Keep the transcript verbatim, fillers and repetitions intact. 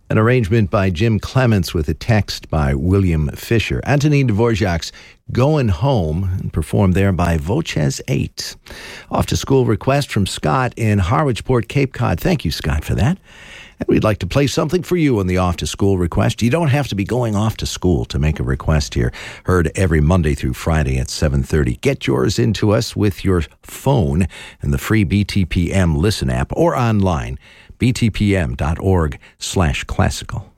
An arrangement by Jim Clements with a text by William Fisher. Antonin Dvorak's Going Home, and performed there by Voces eight. Off to school request from Scott in Harwichport, Cape Cod. Thank you, Scott, for that. And we'd like to play something for you on the Off to School request. You don't have to be going off to school to make a request here. Heard every Monday through Friday at seven thirty. Get yours into us with your phone and the free B T P M Listen app or online, b t p m dot org slash classical.